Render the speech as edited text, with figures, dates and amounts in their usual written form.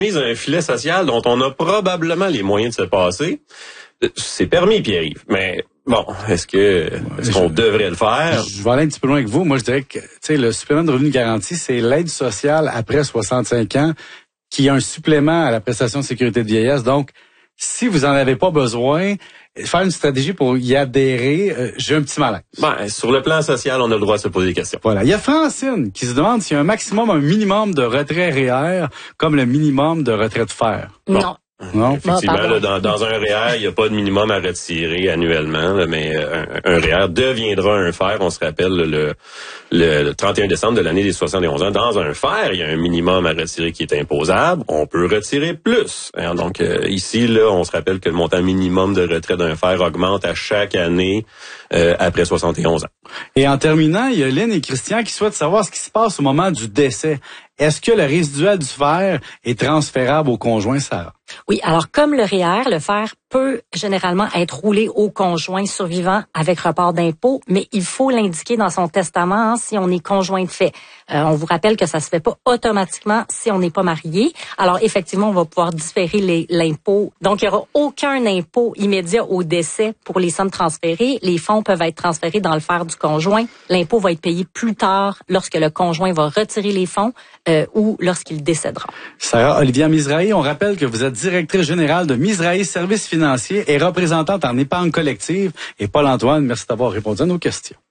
mise un filet social dont on a probablement les moyens de se passer. C'est permis, Pierre-Yves, mais bon, est-ce qu'on devrait le faire? Je vais aller un petit peu loin avec vous. Moi, je dirais que le supplément de revenu garanti, c'est l'aide sociale après 65 ans qui est un supplément à la prestation de sécurité de vieillesse. Donc, si vous en avez pas besoin, faire une stratégie pour y adhérer, j'ai un petit malaise. Ben, sur le plan social, on a le droit de se poser des questions. Voilà. Il y a Francine qui se demande s'il y a un minimum de retrait REER comme le minimum de retrait de fer. Non. Non, effectivement, là, dans un REER, il n'y a pas de minimum à retirer annuellement, là, mais un REER deviendra un fer. On se rappelle le 31 décembre de l'année des 71 ans. Dans un fer, il y a un minimum à retirer qui est imposable. On peut retirer plus. Alors, donc ici, là, on se rappelle que le montant minimum de retrait d'un fer augmente à chaque année après 71 ans. Et en terminant, il y a Lynn et Christian qui souhaitent savoir ce qui se passe au moment du décès. Est-ce que le résiduel du fer est transférable au conjoint, Sarah? Oui, alors comme le REER, le fer peut généralement être roulé au conjoint survivant avec report d'impôt, mais il faut l'indiquer dans son testament si on est conjoint de fait. On vous rappelle que ça se fait pas automatiquement si on n'est pas marié. Alors effectivement, on va pouvoir différer l'impôt. Donc il y aura aucun impôt immédiat au décès pour les sommes transférées. Les fonds peuvent être transférés dans le fer du conjoint. L'impôt va être payé plus tard lorsque le conjoint va retirer les fonds ou lorsqu'il décédera. Sarah Olivia Mizrahi, on rappelle que vous êtes directrice générale de Mizrahi Services financiers et représentante en épargne collective. Et Paul-Antoine, merci d'avoir répondu à nos questions.